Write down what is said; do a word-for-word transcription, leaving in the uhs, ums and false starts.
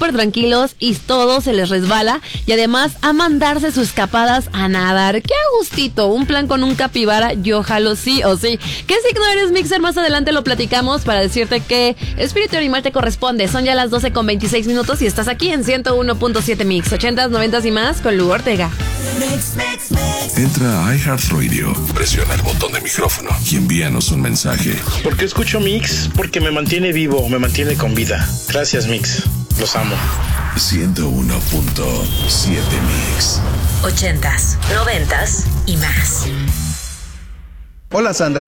súper tranquilos y todo se les resbala. Y además aman darse sus escapadas a nadar. ¡Qué gustito! Un plan con un capibara, yo jalo sí o sí. ¿Qué signo eres, Mixer? Más adelante lo platicamos para decirte qué espíritu animal te corresponde. Son ya las doce con veintiséis minutos y estás aquí en ciento uno punto siete Mix. ochentas, noventas y más con Lu Ortega. Mix, mix, mix. Entra a iHeartRadio, presiona el botón de micrófono y envíanos un mensaje. ¿Por qué escucho Mix? Porque me mantiene vivo, me mantiene con vida. Gracias, Mix. Los amo. ciento uno punto siete Mix. Ochentas, noventas y más. Hola, Sandra.